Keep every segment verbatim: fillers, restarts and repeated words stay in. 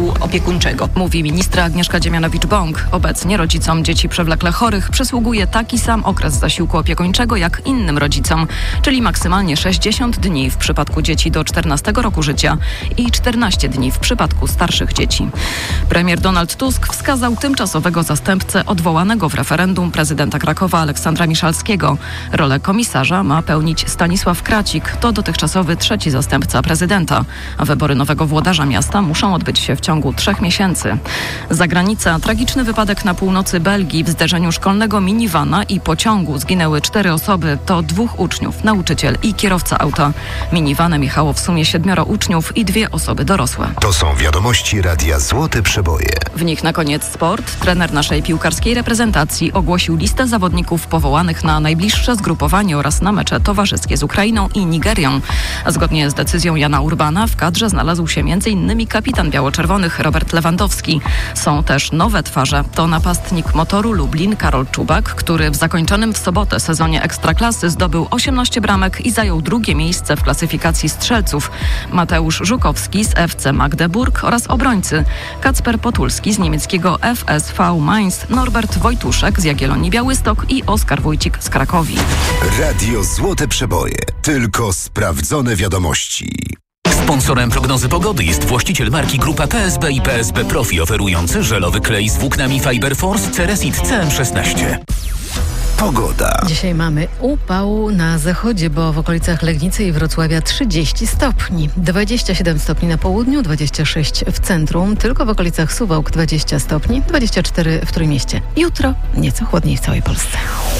zasiłku opiekuńczego. Mówi ministra Agnieszka Dziemianowicz-Bąk. Obecnie rodzicom dzieci przewlekle chorych przysługuje taki sam okres zasiłku opiekuńczego jak innym rodzicom, czyli maksymalnie sześćdziesiąt dni w przypadku dzieci do czternastego roku życia i czternaście dni w przypadku starszych dzieci. Premier Donald Tusk wskazał tymczasowego zastępcę odwołanego w referendum prezydenta Krakowa Aleksandra Miszalskiego. Rolę komisarza ma pełnić Stanisław Kracik, to dotychczasowy trzeci zastępca prezydenta. A wybory nowego włodarza miasta muszą odbyć się w ciągu trzech miesięcy. Zagranica. Tragiczny wypadek na północy Belgii. W zderzeniu szkolnego minivana i pociągu zginęły cztery osoby. To dwóch uczniów, nauczyciel i kierowca auta. Minivanem jechało w sumie siedmioro uczniów i dwie osoby dorosłe. To są wiadomości Radia Złote Przeboje. W nich na koniec sport. Trener naszej piłkarskiej reprezentacji ogłosił listę zawodników powołanych na najbliższe zgrupowanie oraz na mecze towarzyskie z Ukrainą i Nigerią. A zgodnie z decyzją Jana Urbana w kadrze znalazł się między innymi kapitan biało-czerwonych Robert Lewandowski. Są też nowe twarze. To napastnik Motoru Lublin Karol Czubak, który w zakończonym w sobotę sezonie Ekstraklasy zdobył osiemnaście bramek i zajął drugie miejsce w klasyfikacji strzelców. Mateusz Żukowski z F C Magdeburg oraz obrońcy Kacper Potulski z niemieckiego F S V Mainz, Norbert Wojtuszek z Jagiellonii Białystok i Oskar Wójcik z Krakowi. Radio Złote Przeboje. Tylko sprawdzone wiadomości. Sponsorem prognozy pogody jest właściciel marki Grupa P S B i P S B Profi, oferujący żelowy klej z włóknami Fiberforce Ceresit C M szesnaście. Pogoda. Dzisiaj mamy upał na zachodzie, bo w okolicach Legnicy i Wrocławia trzydzieści stopni. dwadzieścia siedem stopni na południu, dwadzieścia sześć w centrum, tylko w okolicach Suwałk dwadzieścia stopni, dwadzieścia cztery w Trójmieście. Jutro nieco chłodniej w całej Polsce.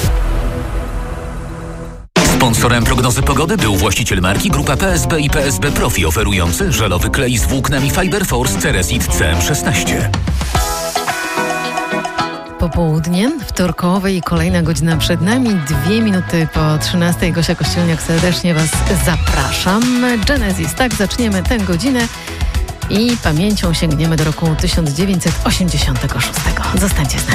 Sponsorem prognozy pogody był właściciel marki Grupa P S B i P S B Profi, oferujący żelowy klej z włóknami Fiberforce Ceresit C M szesnaście. Popołudnie, wtorkowe i kolejna godzina przed nami. Dwie minuty po trzynastej. Gosia Kościelniak, serdecznie Was zapraszam. Genesis, tak, zaczniemy tę godzinę i pamięcią sięgniemy do roku tysiąc dziewięćset osiemdziesiątego szóstego. Zostańcie z nami.